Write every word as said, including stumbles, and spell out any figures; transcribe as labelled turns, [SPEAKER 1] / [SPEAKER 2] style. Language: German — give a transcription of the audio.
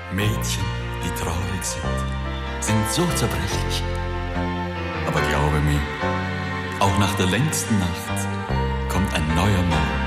[SPEAKER 1] Mädchen, die traurig sind, sind so zerbrechlich. Aber glaube mir, auch nach der längsten Nacht kommt ein neuer Morgen.